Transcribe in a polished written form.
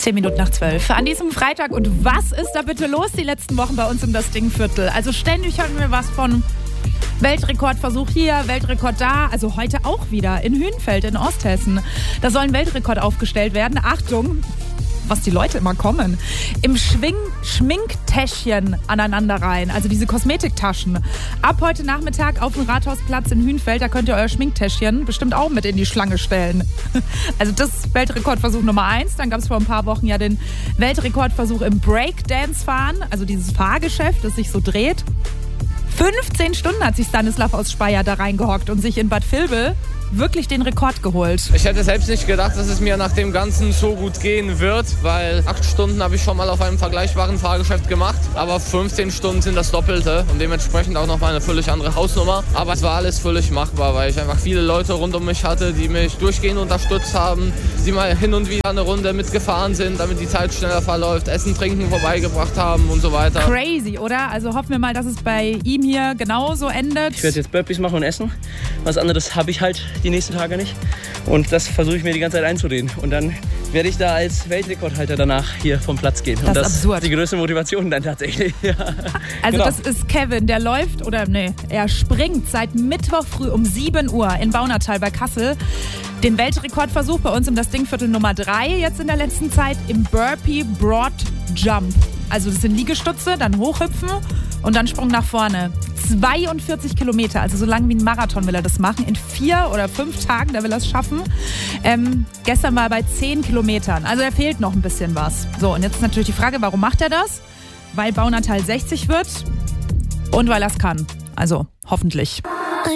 10:10. An diesem Freitag. Und was ist da bitte los die letzten Wochen bei uns im Das Ding-Viertel? Also ständig hören wir was von Weltrekordversuch hier, Weltrekord da. Also heute auch wieder in Hünfeld in Osthessen. Da soll ein Weltrekord aufgestellt werden. Achtung, was die Leute immer kommen. Im Schminktäschchen aneinander rein. Also diese Kosmetiktaschen. Ab heute Nachmittag auf dem Rathausplatz in Hünfeld, da könnt ihr euer Schminktäschchen bestimmt auch mit in die Schlange stellen. Also das ist Weltrekordversuch Nummer 1. Dann gab es vor ein paar Wochen ja den Weltrekordversuch im Breakdance-Fahren. Also dieses Fahrgeschäft, das sich so dreht. 15 Stunden hat sich Stanislav aus Speyer da reingehockt und sich in Bad Vilbel wirklich den Rekord geholt. Ich hätte selbst nicht gedacht, dass es mir nach dem Ganzen so gut gehen wird, weil 8 Stunden habe ich schon mal auf einem vergleichbaren Fahrgeschäft gemacht, aber 15 Stunden sind das Doppelte und dementsprechend auch nochmal eine völlig andere Hausnummer. Aber es war alles völlig machbar, weil ich einfach viele Leute rund um mich hatte, die mich durchgehend unterstützt haben, die mal hin und wieder eine Runde mitgefahren sind, damit die Zeit schneller verläuft, Essen, Trinken vorbeigebracht haben und so weiter. Crazy, oder? Also hoffen wir mal, dass es bei ihm hier genauso endet. Ich werde jetzt Burpees machen und essen. Was anderes habe ich halt die nächsten Tage nicht. Und das versuche ich mir die ganze Zeit einzureden. Und dann werde ich da als Weltrekordhalter danach hier vom Platz gehen. Das ist absurd. Ist die größte Motivation dann tatsächlich. Ja. Also genau. Das ist Kevin, der läuft, er springt seit Mittwoch früh um 7 Uhr in Baunatal bei Kassel. Den Weltrekordversuch bei uns im Das Ding-Viertel Nummer 3 jetzt in der letzten Zeit im Burpee Broad Jump. Also das sind Liegestütze, dann hochhüpfen und dann Sprung nach vorne. 42 Kilometer, also so lang wie ein Marathon will er das machen. In 4 oder 5 Tagen, da will er es schaffen. Gestern war er bei 10 Kilometern, also er fehlt noch ein bisschen was. So, und jetzt ist natürlich die Frage, warum macht er das? Weil Baunatal 60 wird und weil er es kann. Also hoffentlich.